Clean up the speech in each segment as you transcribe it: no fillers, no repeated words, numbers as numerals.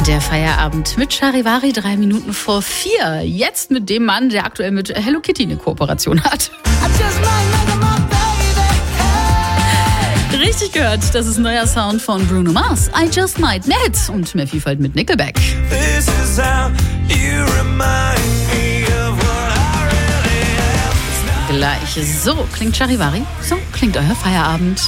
Der Feierabend mit Charivari, 3 Minuten vor 4. Jetzt mit dem Mann, der aktuell mit Hello Kitty eine Kooperation hat. Richtig gehört, das ist ein neuer Sound von Bruno Mars. I Just Might Net und mehr Vielfalt mit Nickelback. This is how you remind me of what I really am. Gleich so klingt Charivari, so klingt euer Feierabend.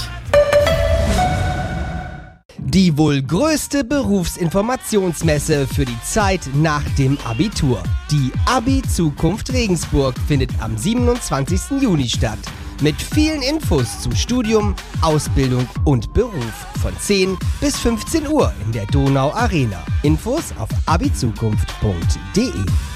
Die wohl größte Berufsinformationsmesse für die Zeit nach dem Abitur. Die Abi-Zukunft Regensburg findet am 27. Juni statt. Mit vielen Infos zu Studium, Ausbildung und Beruf von 10 bis 15 Uhr in der Donau Arena. Infos auf abizukunft.de.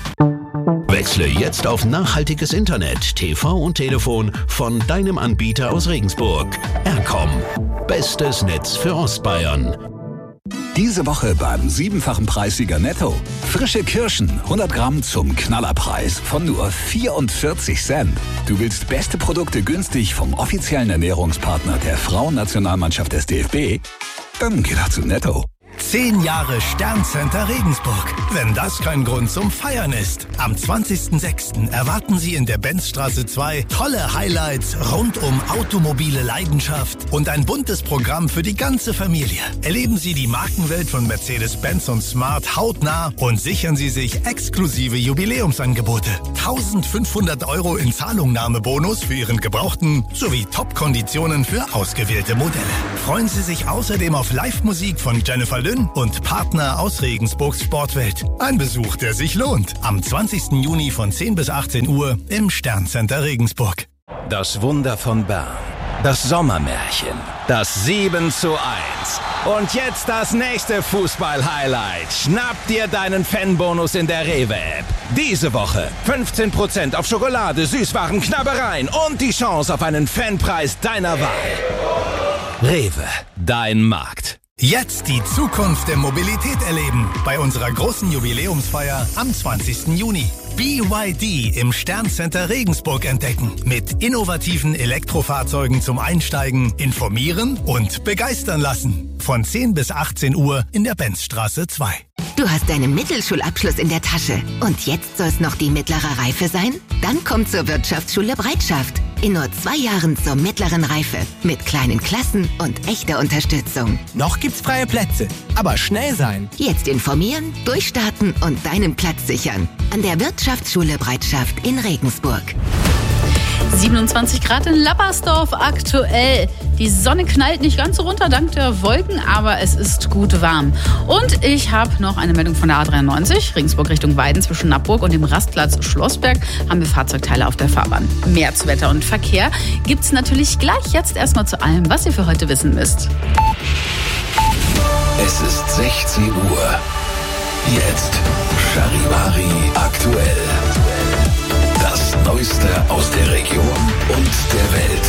Wechsle jetzt auf nachhaltiges Internet, TV und Telefon von deinem Anbieter aus Regensburg. Eircom. Bestes Netz für Ostbayern. Diese Woche beim 7-fachen Preissieger Netto. Frische Kirschen, 100 Gramm zum Knallerpreis von nur 44 Cent. Du willst beste Produkte günstig vom offiziellen Ernährungspartner der Frauennationalmannschaft des DFB? Dann geh doch zu Netto. 10 Jahre Sterncenter Regensburg. Wenn das kein Grund zum Feiern ist. Am 20.06. erwarten Sie in der Benzstraße 2 tolle Highlights rund um automobile Leidenschaft und ein buntes Programm für die ganze Familie. Erleben Sie die Markenwelt von Mercedes-Benz und Smart hautnah und sichern Sie sich exklusive Jubiläumsangebote. 1.500 € in Zahlungnahmebonus für Ihren Gebrauchten sowie Top-Konditionen für ausgewählte Modelle. Freuen Sie sich außerdem auf Live-Musik von Jennifer Lynn und Partner aus Regensburgs Sportwelt. Ein Besuch, der sich lohnt. Am 20. Juni von 10 bis 18 Uhr im Sterncenter Regensburg. Das Wunder von Bern. Das Sommermärchen. Das 7:1. Und jetzt das nächste Fußball-Highlight. Schnapp dir deinen Fanbonus in der Rewe-App. Diese Woche 15% auf Schokolade, Süßwaren, Knabbereien und die Chance auf einen Fanpreis deiner Wahl. Rewe, dein Markt. Jetzt die Zukunft der Mobilität erleben bei unserer großen Jubiläumsfeier am 20. Juni. BYD im Sterncenter Regensburg entdecken. Mit innovativen Elektrofahrzeugen zum Einsteigen, informieren und begeistern lassen. Von 10 bis 18 Uhr in der Benzstraße 2. Du hast deinen Mittelschulabschluss in der Tasche. Und jetzt soll es noch die mittlere Reife sein? Dann komm zur Wirtschaftsschule Breitschaft. In nur 2 Jahren zur mittleren Reife. Mit kleinen Klassen und echter Unterstützung. Noch gibt's freie Plätze, aber schnell sein. Jetzt informieren, durchstarten und deinen Platz sichern. An der Wirtschaftsschule Breitschaft in Regensburg. 27 Grad in Lappersdorf aktuell. Die Sonne knallt nicht ganz so runter dank der Wolken, aber es ist gut warm. Und ich habe noch eine Meldung von der A93, Regensburg Richtung Weiden zwischen Nappburg und dem Rastplatz Schlossberg haben wir Fahrzeugteile auf der Fahrbahn. Mehr zu Wetter und Verkehr gibt's natürlich gleich. Jetzt erstmal zu allem, was ihr für heute wissen müsst. Es ist 16 Uhr. Jetzt Charivari aktuell. Das Neueste aus der Region und der Welt.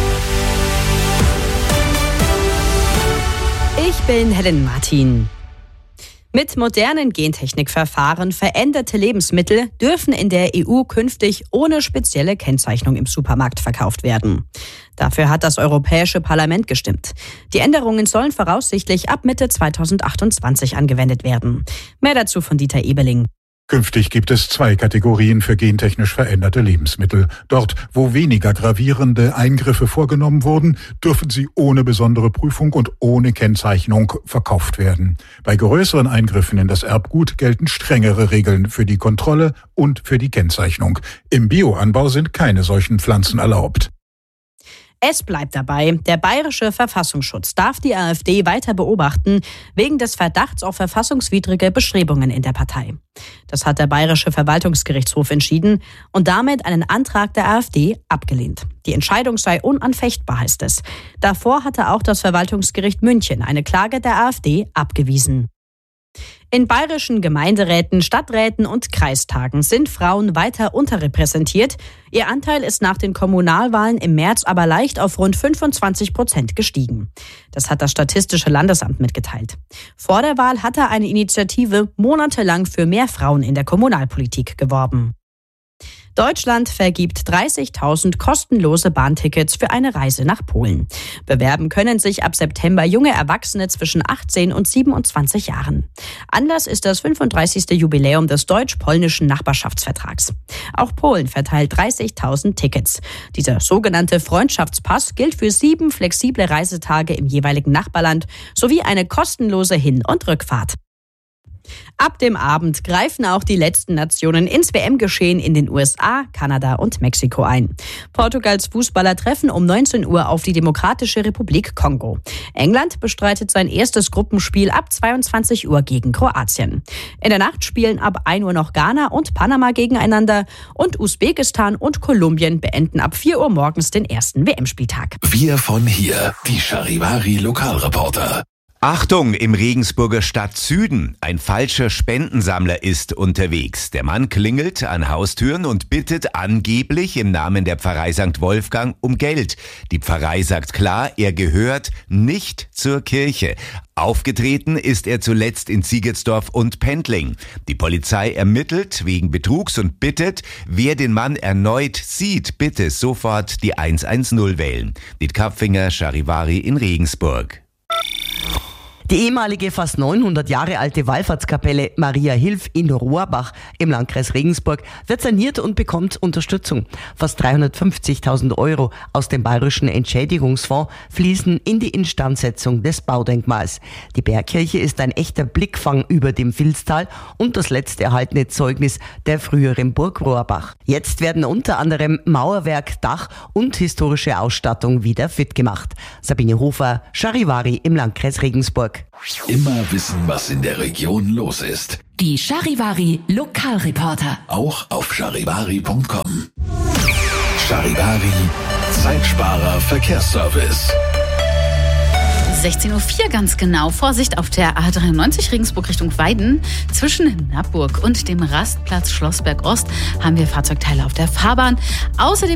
Ich bin Helen Martin. Mit modernen Gentechnikverfahren veränderte Lebensmittel dürfen in der EU künftig ohne spezielle Kennzeichnung im Supermarkt verkauft werden. Dafür hat das Europäische Parlament gestimmt. Die Änderungen sollen voraussichtlich ab Mitte 2028 angewendet werden. Mehr dazu von Dieter Ebeling. Künftig gibt es 2 Kategorien für gentechnisch veränderte Lebensmittel. Dort, wo weniger gravierende Eingriffe vorgenommen wurden, dürfen sie ohne besondere Prüfung und ohne Kennzeichnung verkauft werden. Bei größeren Eingriffen in das Erbgut gelten strengere Regeln für die Kontrolle und für die Kennzeichnung. Im Bioanbau sind keine solchen Pflanzen erlaubt. Es bleibt dabei, der bayerische Verfassungsschutz darf die AfD weiter beobachten, wegen des Verdachts auf verfassungswidrige Bestrebungen in der Partei. Das hat der bayerische Verwaltungsgerichtshof entschieden und damit einen Antrag der AfD abgelehnt. Die Entscheidung sei unanfechtbar, heißt es. Davor hatte auch das Verwaltungsgericht München eine Klage der AfD abgewiesen. In bayerischen Gemeinderäten, Stadträten und Kreistagen sind Frauen weiter unterrepräsentiert. Ihr Anteil ist nach den Kommunalwahlen im März aber leicht auf rund 25% gestiegen. Das hat das Statistische Landesamt mitgeteilt. Vor der Wahl hatte eine Initiative monatelang für mehr Frauen in der Kommunalpolitik geworben. Deutschland vergibt 30.000 kostenlose Bahntickets für eine Reise nach Polen. Bewerben können sich ab September junge Erwachsene zwischen 18 und 27 Jahren. Anlass ist das 35. Jubiläum des deutsch-polnischen Nachbarschaftsvertrags. Auch Polen verteilt 30.000 Tickets. Dieser sogenannte Freundschaftspass gilt für 7 flexible Reisetage im jeweiligen Nachbarland sowie eine kostenlose Hin- und Rückfahrt. Ab dem Abend greifen auch die letzten Nationen ins WM-Geschehen in den USA, Kanada und Mexiko ein. Portugals Fußballer treffen um 19 Uhr auf die Demokratische Republik Kongo. England bestreitet sein erstes Gruppenspiel ab 22 Uhr gegen Kroatien. In der Nacht spielen ab 1 Uhr noch Ghana und Panama gegeneinander und Usbekistan und Kolumbien beenden ab 4 Uhr morgens den ersten WM-Spieltag. Wir von hier, die Charivari Lokalreporter. Achtung, im Regensburger Stadtsüden. Ein falscher Spendensammler ist unterwegs. Der Mann klingelt an Haustüren und bittet angeblich im Namen der Pfarrei St. Wolfgang um Geld. Die Pfarrei sagt klar, er gehört nicht zur Kirche. Aufgetreten ist er zuletzt in Ziegertsdorf und Pendling. Die Polizei ermittelt wegen Betrugs und bittet, wer den Mann erneut sieht, bitte sofort die 110 wählen. Diet Kapfinger, Charivari in Regensburg. Die ehemalige fast 900 Jahre alte Wallfahrtskapelle Maria Hilf in Rohrbach im Landkreis Regensburg wird saniert und bekommt Unterstützung. Fast 350.000 Euro aus dem Bayerischen Entschädigungsfonds fließen in die Instandsetzung des Baudenkmals. Die Bergkirche ist ein echter Blickfang über dem Vilstal und das letzte erhaltene Zeugnis der früheren Burg Rohrbach. Jetzt werden unter anderem Mauerwerk, Dach und historische Ausstattung wieder fit gemacht. Sabine Hofer, Charivari im Landkreis Regensburg. Immer wissen, was in der Region los ist. Die Charivari Lokalreporter. Auch auf charivari.com. Charivari, Zeitsparer Verkehrsservice. 16.04 Uhr ganz genau. Vorsicht auf der A93 Regensburg Richtung Weiden. Zwischen Nappburg und dem Rastplatz Schlossberg Ost haben wir Fahrzeugteile auf der Fahrbahn. Außerdem